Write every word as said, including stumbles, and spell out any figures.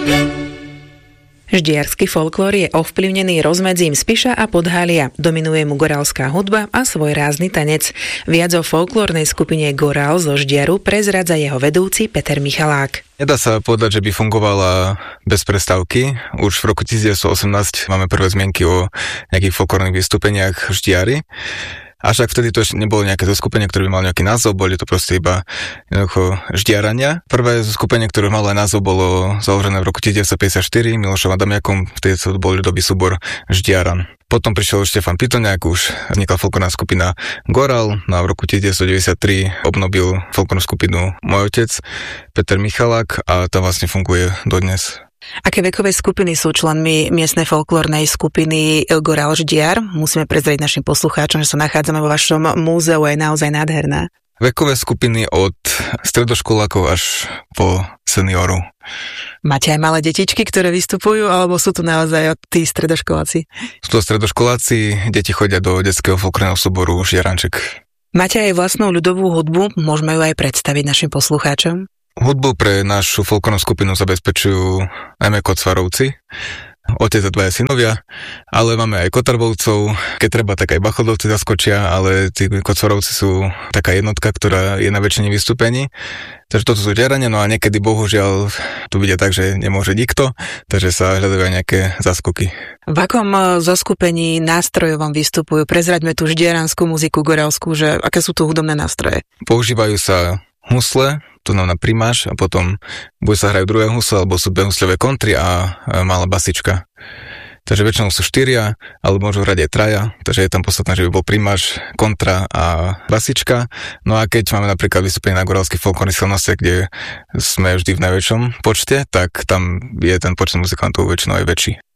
Ždiarsky folklór je ovplyvnený rozmedzím Spiša a Podhalia. Dominuje mu gorálska hudba a svoj rázny tanec. Viac o folklórnej skupine Gorál zo Ždiaru prezradza jeho vedúci Peter Michalák. Nedá sa povedať, že by fungovala bez prestávky. Už v roku devätnásťstoosemnásť máme prvé zmienky o nejakých folklórnych vystúpeniach v Ždiari. Až tak vtedy to ešte nebolo nejaké zoskupenie, ktoré by malo nejaký názov, boli to proste iba jednoducho ždiarania. Prvé zoskupenie, ktoré malo aj názov, bolo založené v roku devätnásťstopäťdesiatštyri Milošom Adamiakom, vtedy to bol ľudový súbor Ždiaran. Potom prišiel Štefan Pitoniak, už vznikla folklórna skupina Gorál, no a v roku devätnásťstodeväťdesiattri obnovil folklórnu skupinu môj otec, Peter Michalák, a tá vlastne funguje dodnes. Aké vekové skupiny sú členmi miestnej folklórnej skupiny Gorál Ždiar? Musíme prezrieť našim poslucháčom, že sa nachádzame vo vašom múzeu, je naozaj nádherná. Vekové skupiny od stredoškolákov až po seniorov. Máte aj malé detičky, ktoré vystupujú, alebo sú tu naozaj tí stredoškoláci? Sú to stredoškoláci, deti chodia do detského folklórneho súboru Žiaranček. Máte aj vlastnú ľudovú hudbu, môžeme ju aj predstaviť našim poslucháčom? Hudbu pre našu folklórnu skupinu zabezpečujú najmä Kocvarovci, otec a dvaja synovia, ale máme aj Kotarbovcov, keď treba, tak aj Bachodovci zaskočia, ale tí Kocvarovci sú taká jednotka, ktorá je na väčšine vystúpení. Takže toto sú Žiarania, no a niekedy bohužiaľ tu vidia tak, že nemôže nikto, takže sa hľadajú aj nejaké zaskoky. V akom zoskupení nástrojovom vystupujú? Prezraďme tú ždiaranskú muziku gorálskú, že aké sú tu hudobné nástroje? Používajú sa husle, to znamená primáš, a potom buď sa hrajú druhé husle, alebo sú dvehusľové kontry a malá basička. Takže väčšinou sú štyria, ale môžu hrať aj traja, takže je tam podstatné, že by bol primáš, kontra a basička. No a keď máme napríklad vystúpenie na gorálskych folklórnych silnostiach, kde sme vždy v najväčšom počte, tak tam je ten počet muzikantov väčšinou aj väčší.